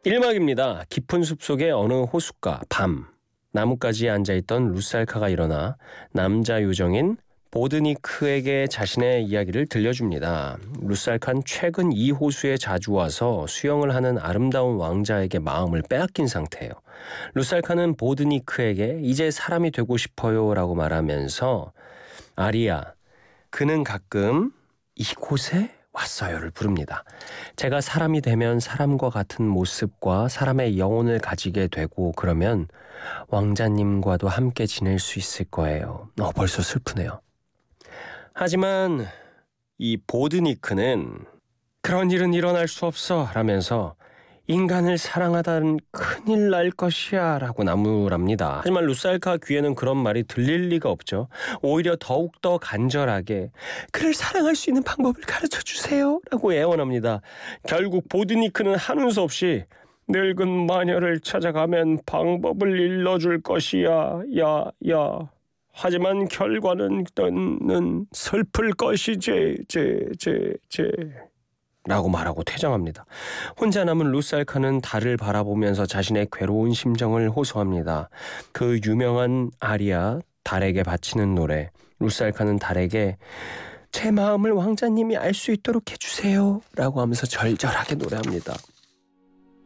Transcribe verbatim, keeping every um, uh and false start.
일 막입니다. 깊은 숲속의 어느 호숫가 밤 나뭇가지에 앉아있던 루살카가 일어나 남자 요정인 보드니크에게 자신의 이야기를 들려줍니다. 루살카는 최근 이 호수에 자주 와서 수영을 하는 아름다운 왕자에게 마음을 빼앗긴 상태예요. 루살카는 보드니크에게 이제 사람이 되고 싶어요 라고 말하면서 아리야, 그는 가끔 이곳에 왔어요를 부릅니다. 제가 사람이 되면 사람과 같은 모습과 사람의 영혼을 가지게 되고 그러면 왕자님과도 함께 지낼 수 있을 거예요. 어, 벌써 슬프네요. 하지만 이 보드니크는 그런 일은 일어날 수 없어 라면서 인간을 사랑하다는 큰일 날 것이야 라고 나무랍니다. 하지만 루살카 귀에는 그런 말이 들릴 리가 없죠. 오히려 더욱더 간절하게 그를 사랑할 수 있는 방법을 가르쳐 주세요 라고 애원합니다. 결국 보드니크는 하는 수 없이 늙은 마녀를 찾아가면 방법을 일러줄 것이야 야 야. 하지만 결과는 는 슬플 것이지 제 제 제 라고 말하고 퇴장합니다. 혼자 남은 루살카는 달을 바라보면서 자신의 괴로운 심정을 호소합니다. 그 유명한 아리아 달에게 바치는 노래. 루살카는 달에게 제 마음을 왕자님이 알 수 있도록 해주세요 라고 하면서 절절하게 노래합니다.